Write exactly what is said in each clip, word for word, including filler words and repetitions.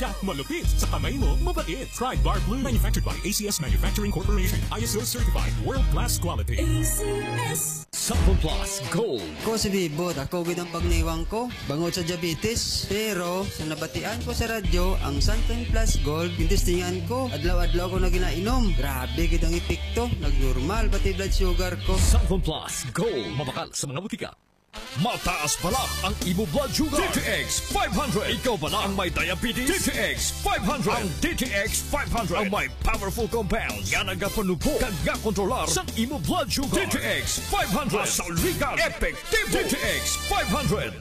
Kat malupit sa kamay mo, mabait. Try Bar Blue, manufactured by A C S Manufacturing Corporation. I S O certified, world-class quality. A C S Sample Plus Gold. Ko si Bibot, ako gid ang pagniwang ko, bangod sa diabetes. Pero sa nabatian ko sa radyo, ang Sample Plus Gold, pintistingan ko. Adlaw-adlaw ko na ginainom. Grabe gid ang epekto, nagnormal pati blood sugar ko. Sample Plus Gold. Mabakal sa mga butika. Mataas pala ang imo blood sugar. D T X five hundred. Ikaw pala ang may diabetes. D T X five hundred. Ang D T X five hundred ang may powerful compounds nga nagapanubo kag nga kontrolar sa imo blood sugar. D T X five hundred. Asaligan. Epektibo. D T X five hundred.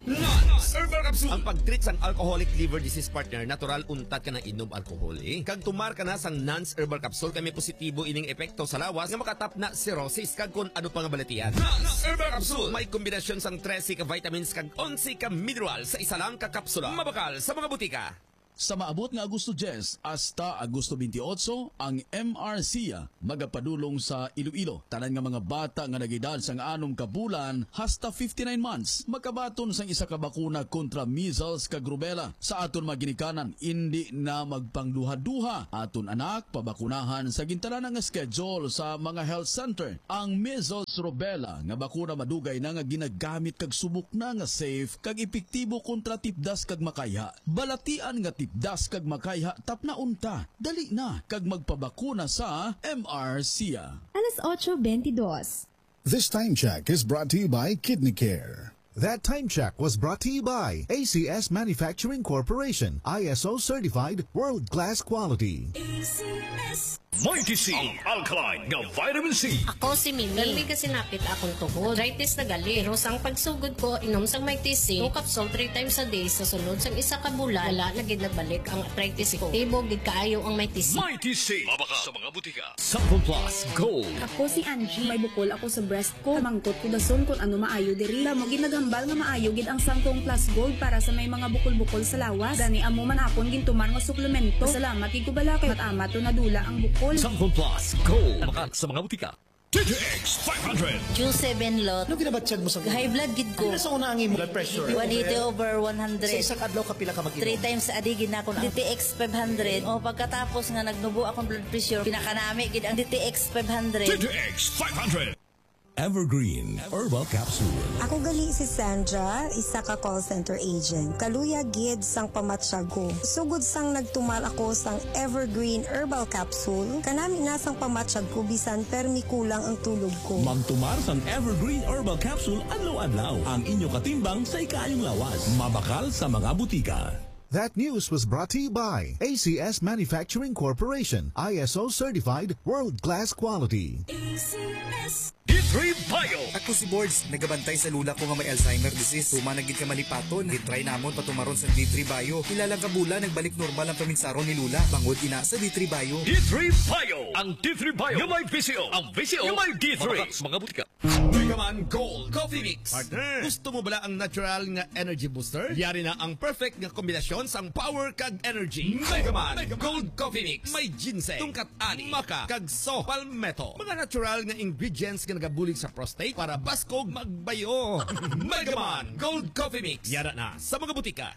Nans Herbal Capsule. Ang pag-treat sang alcoholic liver disease partner, natural untat ka na inom alcohol eh. Kag tumar ka na sang Nans Herbal Capsule kami positibo ining epekto sa lawas nga makatap na cirrhosis kag kun ano pa nga balatian. Nans Herbal Capsule may kombinasyon sang trese ka vitamins kag onse ka mineral sa isa lang ka kapsula. Mabakal sa mga butika. Sa maabot nga Agosto ten hasta Agosto twenty-eight, ang M R C A magapadulong sa Iloilo. Tanan nga mga bata nga nagedad sang anom ka bulan hasta fifty-nine months makabaton sang isa ka bakuna kontra measles kag rubella. Sa aton maginikanan, hindi na magpangduha-duha. Aton anak pabakunahan sa gintanan nga schedule sa mga health center. Ang measles rubella nga bakuna madugay na nga ginagamit kag subok na nga safe kag epektibo kontra tipdas kag makaya. Balatian nga tipdas das kag makayha tap na unta. Dali na kag magpabakuna sa M R C A. alas ocho twenty-two. This time check is brought to you by Kidney Care. That time check was brought to you by A C S Manufacturing Corporation, I S O certified, world-class quality. A C S Mighty C, ang alkaline nga vitamin C. Ako si Mimi. Galmi kasi napit akong tuhod. Arthritis na gali. Pero sang pagsugod ko, inom sang Mighty C. two capsule three times a day. Sa sunod sang isa ka bulan, wala na gid nagbalik ang arthritis ko. Tibog gid kaayo ang Mighty C. Mighty C. Mabaka sa mga butika. Sample Plus Gold. Ako si Angie. May bukol ako sa breast ko. Mangkot ko dason kung ano maayo diri. Mo ginagambal nga maayo gid ang Sample Plus Gold para sa may mga bukol-bukol sa lawas. Gani amo man akon gintuman nga suplemento. Salamat gid ko bala kay matama to nadula ang bukol. Sample Plus Gold. Mabaka sa mga butika. D T X five hundred. Q seven lot. Ano ginabatsyag mo sa high blood gid ko? Ano sa una ang blood pressure? one eighty over one hundred. Sa isang adlaw kapila ka mag-inom? Three times a day gid na ako D T X five hundred. O pagkatapos nga nagnubo akong blood pressure, pinakanami gid ang D T X five hundred. D T X five hundred. Evergreen Herbal Capsule. Ako gali si Sandra, isa ka call center agent. Kaluya gid sang pamatsag ko. Sugod sang nagtumal ako sang Evergreen Herbal Capsule, kanami na sang pamatsag ko bisan permi kulang ang tulog ko. Magtumar sang Evergreen Herbal Capsule adlaw-adlaw. Ang inyo katimbang sa ikayong lawas. Mabakal sa mga butika. That news was brought to you by A C S Manufacturing Corporation, I S O certified, world-class quality. A C S D three Bio. Ako si Boards, nagabantay sa lula ko nga may Alzheimer disease. Tuma na gid ka malipaton, gitry namon patumaron sa D three Bio. Kilalang kabula, nagbalik normal ang paminsaron ni Lula. Bangod ina sa D three Bio. D three Bio. Ang D three Bio yung may V C O. Ang V C O yung may D three. Mabaka sa mga butika. Megaman Gold Coffee Mix. Partner, gusto mo bala ang natural nga energy booster? Yari na ang perfect nga kombinasyon sang power kag energy. Megaman Gold Coffee Mix. May ginseng, tungkat ani, maka, kag so, palmetto. Mga natural nga ingredients nga nagabulig sa prostate para baskog magbayo. Megaman Gold Coffee Mix. Yara na sa mga butika.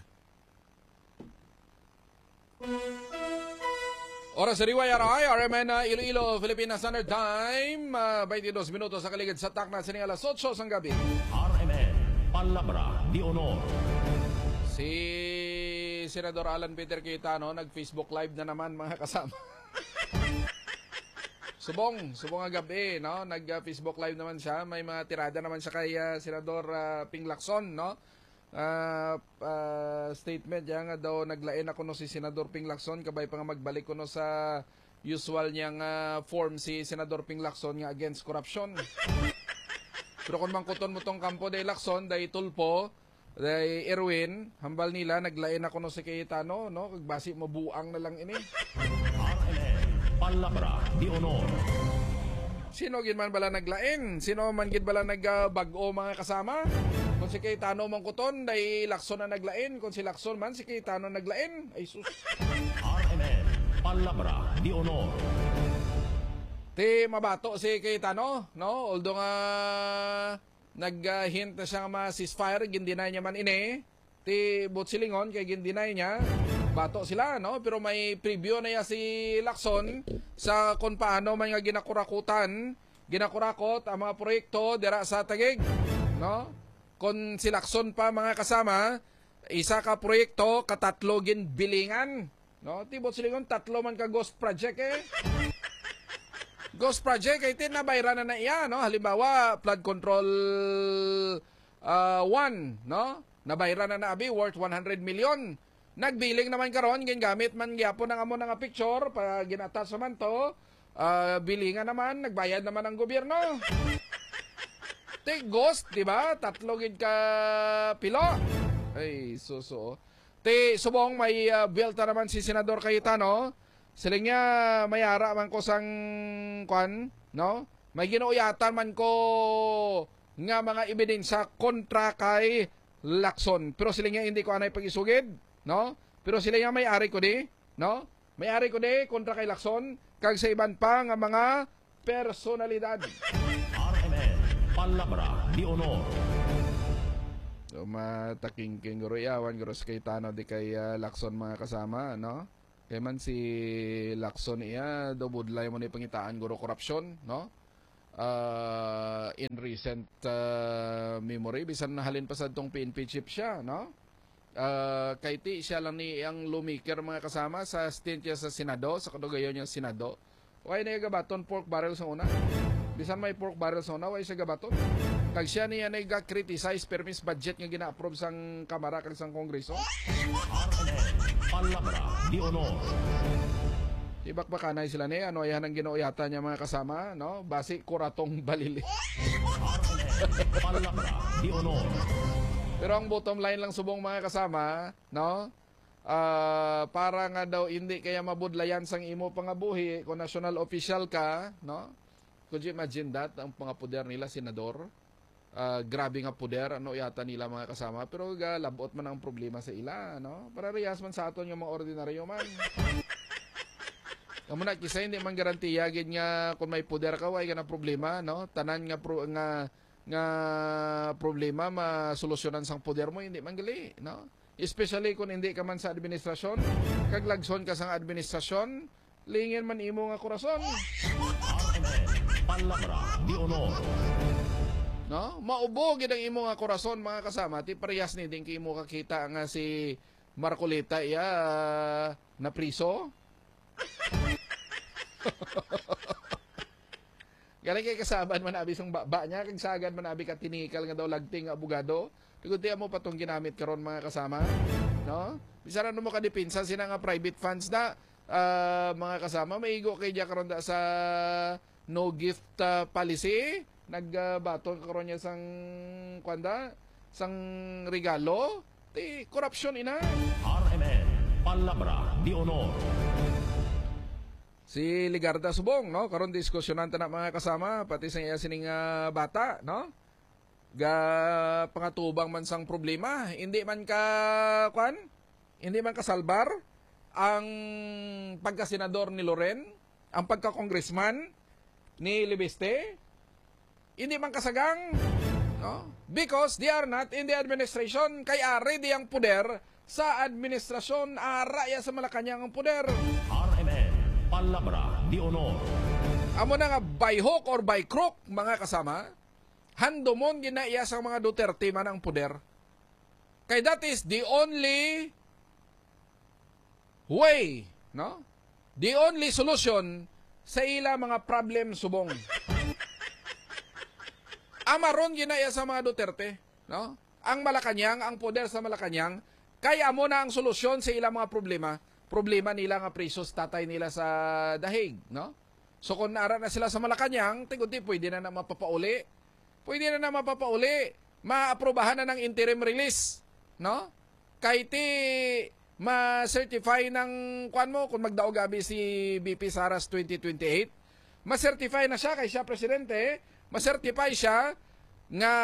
Oras sa Riway Aray, R M N uh, Iloilo, Philippine Standard Time, uh, twenty-two minutos sa kaligid sa takna sa alas eight sang gabi. R M N, Palabra de Honor. Si Senador Alan Peter Cayetano, nag-Facebook Live na naman mga kasama. Subong, subong nga gabi, no? Nag-Facebook Live naman siya. May mga tirada naman siya kay uh, Senador uh, Ping Lacson, no? Uh, uh, statement yan nga daw naglain ako no si Senador Ping Lacson kabay pa nga magbalik ko no sa usual niyang uh, form si Senador Ping Lacson nga against corruption. Pero kung mangkuton mo tong kampo day Lacson, day Tulpo, day Erwin, hambal nila naglain ako no si Cayetano, no? Kagbasi mo buang na lang ini. R M N, Palabra de Honor. Sino gid man bala naglain? Sino man gid bala nagbago mga kasama? Kung si Cayetano mangkuton, day Lacson na naglain. Kung si Lacson man, si Cayetano naglain. Ay sus. R M N, Palabra de Honor. Ti mabato si Cayetano, no? Although nga nag-hint na siya nga ma-ceasefire, gindinay niya man ini. Ti Butsilingon, kay gindinay niya. Bato sila, no? Pero may preview na ya si Lacson sa kung paano man nga ginakurakutan, ginakurakot ang mga proyekto dira sa Taguig, no? Kung si Lacson pa mga kasama, isa ka proyekto katatlo gin bilingan, no? Tibot silingon tatlo man ka ghost project eh. Ghost project ay tin nabayran na na iya, no? Halimbawa, flood control uh, one, no? Nabayran na na abi worth one hundred million. Nagbiling naman karon gingamit man gyapon ang amo nga picture pa ginatas man to. Uh, bilingan naman, nagbayad naman ang gobyerno. Te ghost, di ba? Tatlo gid ka pilo. Ay, suso. Te subong may uh, built na naman si Senador Cayetano. Siling niya mayara man ko sang kwan, no? May ginuuyatan man ko nga mga ebidensya kontra kay Lacson. Pero siling niya hindi ko anay pag-isugid, no? Pero sila niya may-ari ko di, no? May-ari ko di kontra kay Lacson kag sa iban pa nga mga personalidad. R M N Palabra di Honor. So mataking king guro yawan guro sa Cayetano di kay uh, Lacson mga kasama, no? Kaya man si Lacson iya do budlay mo ni pangitaan guro korupsyon, no? Uh, in recent uh, memory bisan nahalin pa sa tong P N P chief siya, no? Uh, kay ti siya lang ni ang lumiker mga kasama sa stint niya sa Senado, sa kadugayon niya Senado. Way na gabaton pork barrel sa una. Bisan may pork barrel sa una, way siya gabaton. Kag siya niya nag-criticize permis budget nga gina-approve sang Kamara kag sang Kongreso. Palabra di Honor. Ibak ba kanay sila ni ano ayan ang ginuuyatan niya mga kasama, no? Basi kuratong balili. Palabra di Honor. Pero ang bottom line lang subong mga kasama, no? Uh, para nga daw hindi kaya mabudlayan sang imo pangabuhi kung national official ka, no? Could you imagine that ang mga puder nila senador? Uh, grabe nga puder ano yata nila mga kasama, pero ga labot man ang problema sa ila, no? Para riyas man sa aton yung mga ordinaryo man. Amo na kisa hindi man garantiya gid nga kung may puder ka way kana problema, no? Tanan nga pro, nga nga problema masolusyonan sang puder mo hindi man gali, no? Especially kung hindi ka man sa administrasyon, kag lagson ka sa administrasyon, lingin man imo nga korason. Palabra di Honor. No? Maubo gid ang imo nga korason mga kasama, ti parehas ni din kay imo kakita nga si Marcolita iya uh, na priso. Galing kay kasaban man abi sang baba niya, kag sagad man abi ka tinikal nga daw lagting abogado. Tiguti mo patong ginamit karon mga kasama, no? Bisan ano mo ka depensa sina nga private funds na uh, mga kasama maigo kay dia karon da sa no gift uh, policy, nagbaton uh, karon niya sang kwanda, sang regalo, ti corruption ina. R M N Palabra di Honor. Si Ligarda Subong, no? Karon diskusyonan ta na mga kasama, pati sa iya sining uh, bata, no? Ga pangatubang man sang problema, hindi man ka kwan, hindi man kasalbar ang pagka-senador ni Loren, ang pagka-congressman ni Libeste, hindi man kasagang, no? Because they are not in the administration, kay ari di ang puder sa administrasyon, ara ya sa Malacañang ang puder. R M N Palabra di Honor. Amo na nga by hook or by crook mga kasama, handomon ginaiya sa mga Duterte man ang puder. Kay that is the only way, no? The only solution sa ila mga problem subong. Amaron ginaiya sa mga Duterte, no? Ang Malacañang, ang puder sa Malacañang, kaya mo na ang solusyon sa ila mga problema. Problema nila nga presos tatay nila sa dahig, no? So kung naara na sila sa Malacañang, tiguti pwede na na mapapauli. Pwede na na mapapauli. Maaprobahan na ng interim release, no? Kahit ma-certify ng kwan mo, kung magdaog gabi si B P Saras twenty twenty-eight, ma-certify na siya kay siya presidente, ma-certify siya nga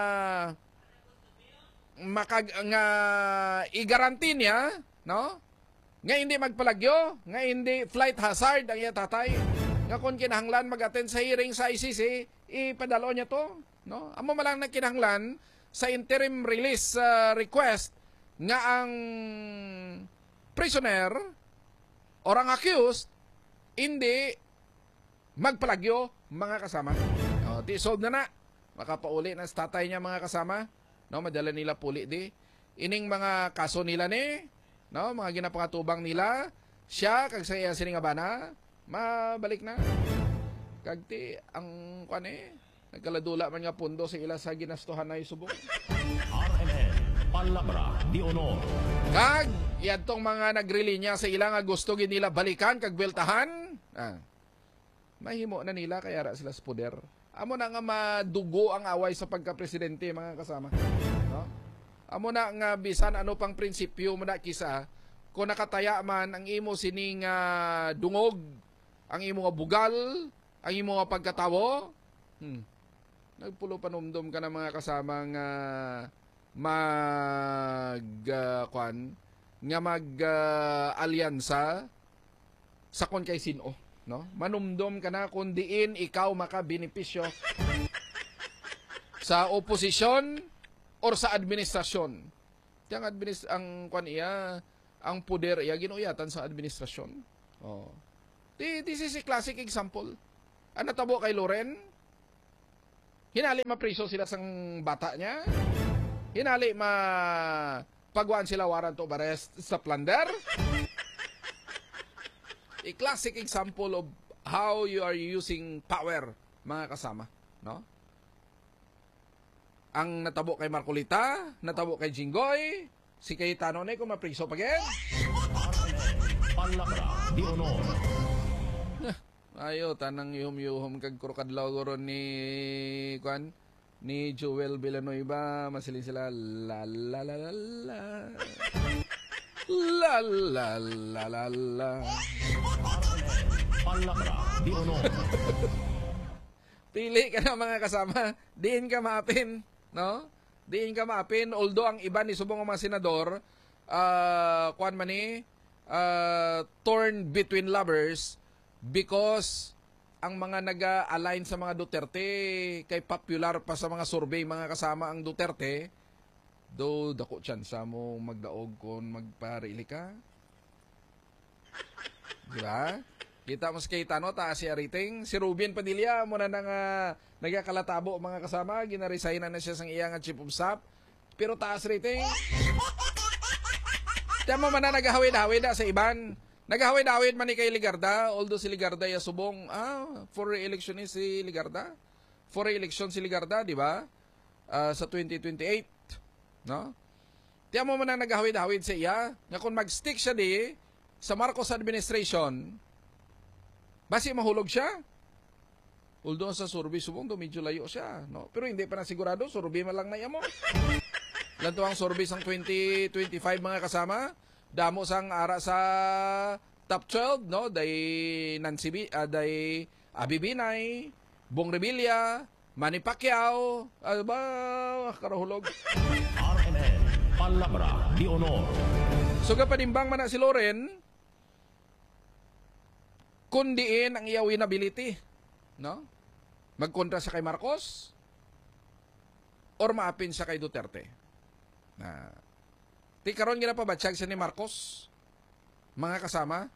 makag nga i-guarantee niya, no? Nga hindi magpalagyo, nga hindi flight hazard ang iya tatay. Nga kung kinahanglan mag-attend sa hearing sa I C C, ipadalo niya to, no? Amo malang na kinahanglan sa interim release uh, request nga ang prisoner or ang accused hindi magpalagyo mga kasama. O, di solve na na. Makapauli na sa tatay niya mga kasama. No, madala nila puli di. Ining mga kaso nila ni, no, mga ginapakatubang nila, siya kag sa iya sining abana, mabalik na. Kagti ang kane, nagkaladula man nga pundo sa ila sa ginastuhan na subong. R M N Palabra di Honor. Kag yadtong mga nagrilinya sa ila nga gusto gid nila balikan kag beltahan. Ah. Mahimo na nila kaya ra sila sa poder. Amo na nga madugo ang away sa pagka-presidente mga kasama. No? Amo na nga bisan ano pang prinsipyo mo na kisa kung nakataya man ang imo sining uh, dungog, ang imo nga bugal, ang imo nga pagkatawo. Hmm. Nagpulo panumdum ka na mga kasamang uh, mag uh, kwan nga mag uh, alyansa sa kon kay sino. No? Manumdum ka na kung diin ikaw makabenepisyo sa oposisyon or sa administrasyon. Yang administ ang kwan iya, ang poder iya ginuyatan sa administrasyon. Oh. This is a classic example. Ano tabo kay Loren? Hinali mapriso sila sang bata niya. Hinali ma pagwaan sila warrant of arrest sa plunder. A classic example of how you are using power, mga kasama, no? Ang natabo kay Marcolita, natabo kay Jinggoy, si Cayetano na kung mapriso pagin. Palabra di Honor. Ayo, tanang yuhum-yuhum kag kurkadlaw guro ni kwan ni Joel Villanueva, masilin sila la la la la la la la la la la. Palabra di Honor. Pili ka na mga kasama, diin ka maapin, no? Diin ka maapin, although ang iba ni subong mga senador, uh, kuan man ni, uh, torn between lovers because ang mga naga-align sa mga Duterte kay popular pa sa mga survey mga kasama ang Duterte, do dako tsansa mo magdaog kung magparili ka. Diba? Kita mo sa Cayetano, taas siya rating. Si Ruben Padilla, muna nang uh, nagkakalatabo mga kasama. Ginaresign na siya sang iyang chief of staff. Pero taas rating. Tiyan mo man na naghahawid-hawid sa iban. Naghahawid-hawid man ni kay Ligarda. Although si Ligarda ya subong, ah, for re-election ni si Ligarda. For re-election si Ligarda, di ba? Uh, sa twenty twenty-eight. No? Tiyan mo man na naghahawid-hawid sa iya. Nga kung mag-stick siya di sa Marcos administration, basi mahulog siya. Although sa survey subong do medyo layo siya, no? Pero hindi pa na sigurado, survey man lang na yamo. Lanto ang survey sang twenty twenty-five mga kasama, damo sang ara sa top twelve, no? Day Nancy B, uh, day Abi Binay, Bong Revilla, Manny Pacquiao, ano ba karahulog. R M N Palabra di Honor. So kapanimbang man na si Loren, kundiin ang iya winnability, no? Magkontra sa kay Marcos or maapin sa kay Duterte. Na ti karon gina pa batsyag siya ni Marcos, mga kasama,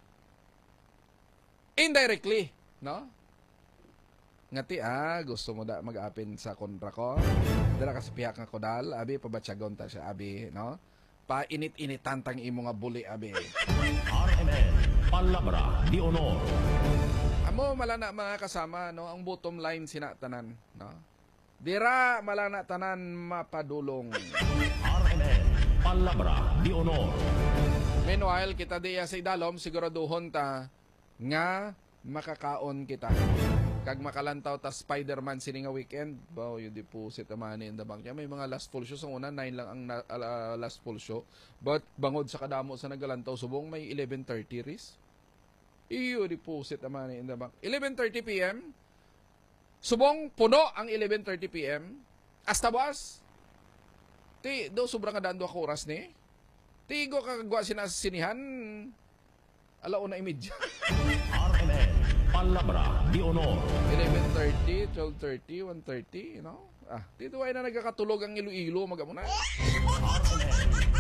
indirectly, no? Ngati ah, gusto mo da mag-apin sa kontra ko, dala ka sa pihak nga kodal, abi pabatsagon ta siya, abi, no? Pa init-init tantang imo nga buli, abi. R M N Palabra di Honor. Amo malana mga kasama, no, ang bottom line sinatanan, no. Dira malana tanan mapadulong. R M N Palabra di Honor. Meanwhile, kita diya sa idalom siguraduhon ta nga makakaon kita. Kag makalantaw ta Spider-Man sini nga weekend, bawo yung deposit money in the bank. May mga last full show sa una, nine lang ang na, uh, last full show. But bangod sa kadamo sa nagalantaw subong may eleven thirty ris. Iyo deposit money in the bank. eleven thirty p m subong puno ang eleven thirty p m Hasta buwas. Ti do sobrang kadando ako oras ni. Tigo kakagwa sina sa sinihan. Alauna imidya. R M N Palabra di Honor. eleven thirty, twelve thirty, one thirty, you know? Ah, dito ay na nagkakatulog ang Iloilo, maga mo na. R M N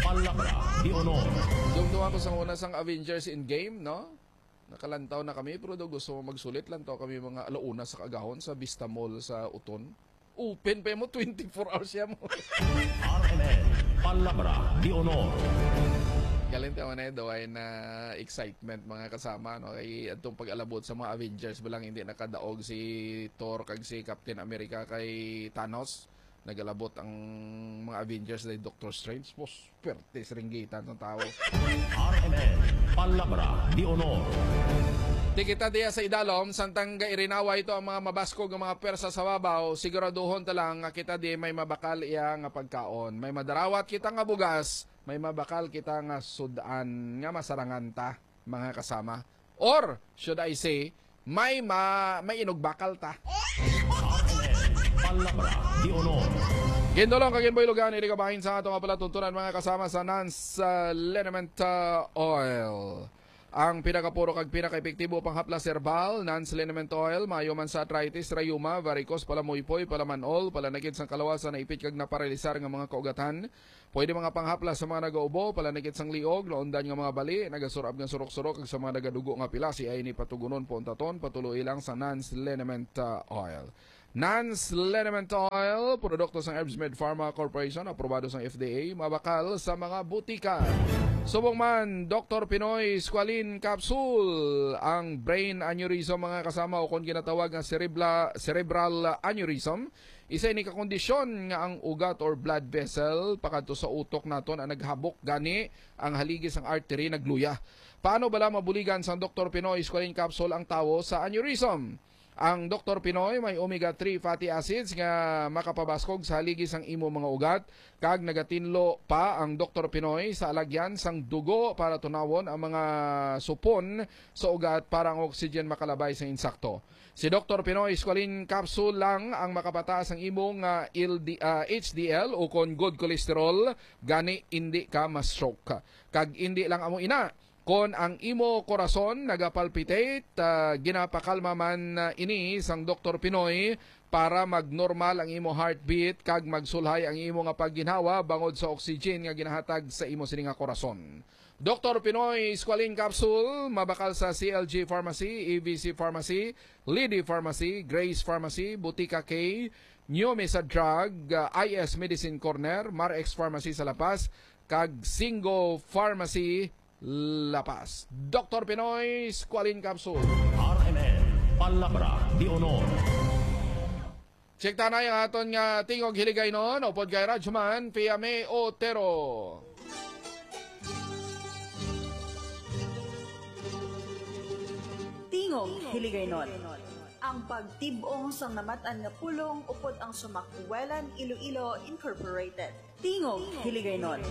Palabra de Honor. Dumduma ko sa una sang Avengers in game, no? Nakalantaw na kami, pero daw gusto mo magsulit, lantaw kami mga alauna sa kagahon sa Vista Mall sa Uton. Open pa mo, twenty-four hours yan mo. R M N, Palabra de Honor. Galing tayo na daw ay na excitement mga kasama, no? Kay atong pag-alabot sa mga Avengers, balang hindi nakadaog si Thor kag si Captain America kay Thanos. Nagalabot ang mga Avengers dahil Doctor Strange. Pos, perte sa ringgitan ng tao. R M N, Palabra de Honor. Di kita diya sa idalom, santang gairinawa ito ang mga mabaskog ng mga persa sa babaw, siguraduhon talang nga kita di may mabakal iya nga pagkaon. May madarawat kita nga bugas, may mabakal kita nga sudan nga masarangan ta, mga kasama. Or, should I say, may, ma may inugbakal ta. Palabra de Honor. Gindolong kaginboy lugan, iligabahin sa atong apalatuntunan mga kasama sa Nance uh, Liniment uh, Oil. Ang pinakapuro kag pinaka-epektibo pang haplas herbal, Nance Liniment Oil, mayo man sa arthritis, rayuma, varicose, palamuypoy, palamanol, palanagid sang kalawasan na ipit kag naparalisar nga mga kaugatan. Pwede mga panghaplas sa mga nagaubo, palanagid sang liog, laundan nga mga bali, nagasurab nga surok-surok kag sa mga nagadugo nga pilasi ay ni patugunon po untaton, patuloy lang sa Nance Liniment uh, Oil. Nance Liniment Oil, produkto sa Herbsmed Pharma Corporation, aprobado sa F D A, mabakal sa mga butika. Subong man, Doctor Pinoy Squalene Capsule, ang brain aneurysm mga kasama o kung ginatawag nga cerebral, cerebral aneurysm, isa ni kakondisyon nga ang ugat or blood vessel pakadto sa utok naton ang naghabok gani ang haligi sang artery nagluya. Paano bala mabuligan sa Doctor Pinoy Squalene Capsule ang tawo sa aneurysm? Ang Doctor Pinoy may omega three fatty acids nga makapabaskog sa haligi sang imo mga ugat kag nagatinlo pa ang Doctor Pinoy sa alagyan sang dugo para tunawon ang mga supon sa ugat para ang oxygen makalabay sa insakto. Si Doctor Pinoy Squalene Capsule lang ang makapataas ang imong uh, uh, H D L o kon good cholesterol gani hindi ka ma-stroke. Kag hindi lang amo ina, kon ang imo korason nagapalpitate, uh, ginapakalma man uh, ini sang Doctor Pinoy para magnormal ang imo heartbeat kag magsulhay ang imo nga pagginhawa bangod sa oxygen nga ginahatag sa imo sini nga korason. Doctor Pinoy Squalene Capsule mabakal sa C L G Pharmacy, A B C Pharmacy, Lady Pharmacy, Grace Pharmacy, Butika K, New Mesa Drug, uh, I S Medicine Corner, Marex Pharmacy sa La Paz, kag Singo Pharmacy La Paz. Doctor Pinoy Squalene Capsule. R M N, Palabra de Honor. Check tanay ang aton nga tingog hiligay noon. Upod kay Rajman, Fiame Otero. Tingog hiligay noon. Ang pagtibong sang namatan nga pulong upod ang Sumakwelan Iloilo Incorporated. Tingog hiligay noon.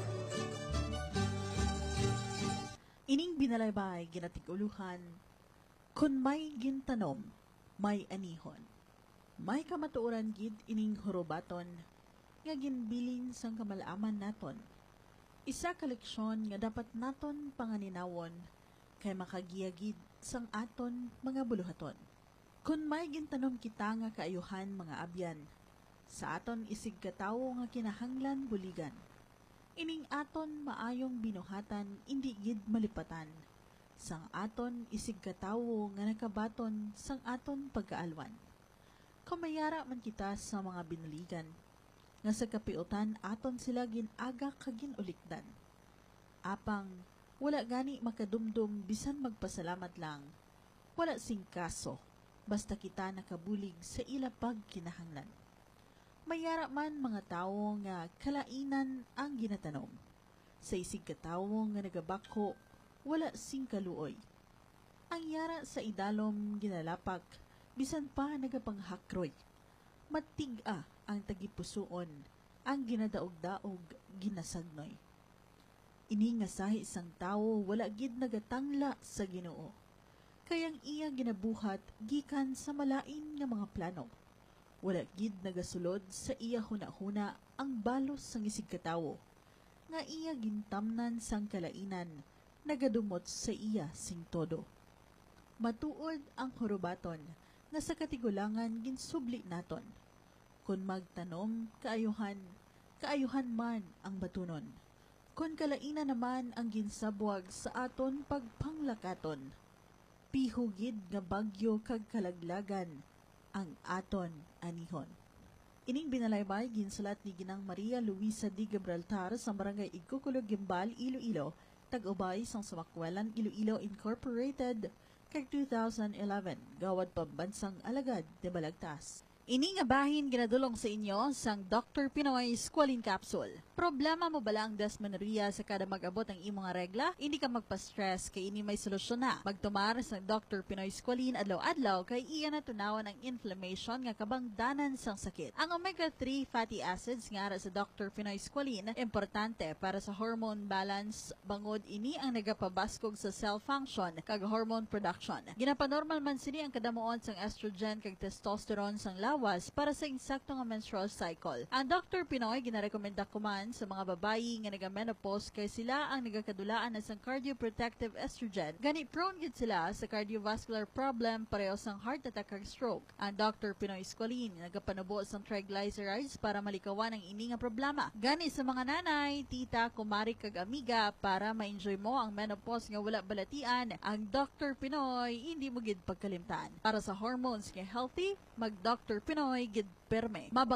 Ining binalaybay ginatiguluhan, kun may gintanom, may anihon. May kamatuoran gid ining hurubaton, nga ginbilin sang kamalaaman naton. Isa ka leksyon nga dapat naton panganinawon, kay makagiyagid sang aton mga buluhaton. Kun may gintanom kita nga kaayuhan mga abyan, sa aton isig katawo nga kinahanglan buligan. Ining aton maayong binuhatan, indi gid malipatan. Sang aton isig katawo nga nakabaton sang aton pagkaalwan. Kamayara man kita sa mga binuligan, nga sa kapiutan aton sila ginaga kagin ulikdan. Apang, wala gani makadumdum bisan magpasalamat lang. Wala sing kaso, basta kita nakabulig sa ila pag kinahanglan. Mayara man mga tao nga kalainan ang ginatanom. Sa isig katawo nga nagabako, wala sing kaluoy. Ang yara sa idalom ginalapak, bisan pa nagapanghakroy. Matiga ang tagipusoon, ang ginadaog-daog ginasagnoy. Ini nga sahi isang tao wala gid nagatangla sa Ginoo. Kayang iya ginabuhat gikan sa malain nga mga plano. Wala gid nagasulod sa iya huna-huna ang balos sang isig katawo, nga iya gintamnan sang kalainan, nagadumot sa iya sing todo. Matuod ang hurubaton, nga sa katigulangan ginsubli naton. Kung magtanom, kaayuhan, kaayuhan man ang batunon. Kon kalaina naman ang ginsabwag sa aton pagpanglakaton. Pihugid nga bagyo kag kalaglagan ang aton anihon. Ining binalaybay ginsalat ni Ginang Maria Luisa D. Gibraltar sa Barangay Igkukulog, Gimbal, Iloilo, tag-ubay sang Sumakwelan, Iloilo Incorporated, kag two thousand eleven, gawad pambansang alagad de Balagtas. Ini nga bahin ginadulong sa inyo sang Doctor Pinoy Squalene Capsule. Problema mo bala ang dysmenorrhea sa kada mag-abot ang imong nga regla? Hindi ka magpa-stress kay ini may solusyon na. Magtumar sa Doctor Pinoy Squalene adlaw-adlaw kay iya natunawan ang inflammation nga kabangdanan sang sakit. Ang omega three fatty acids nga ara sa Doctor Pinoy Squalene importante para sa hormone balance bangod ini ang nagapabaskog sa cell function kag hormone production. Ginapanormal man sini ang kadamuon sang estrogen kag testosterone sang lawas para sa insakto nga menstrual cycle. Ang Doctor Pinoy ginarekomenda kuman sa mga babayi nga naga-menopause kay sila ang nagakadulaan na sang cardioprotective estrogen. Gani prone gid sila sa cardiovascular problem pareho sang heart attack kag stroke. Ang Doctor Pinoy Squalene nagapanubo sang triglycerides para malikawan ang ini nga problema. Gani sa mga nanay, tita, kumari kag amiga para ma-enjoy mo ang menopause nga wala balatian, ang Doctor Pinoy hindi mo gid pagkalimtan. Para sa hormones nga healthy, mag Doctor Pinoy gid perme. Mabag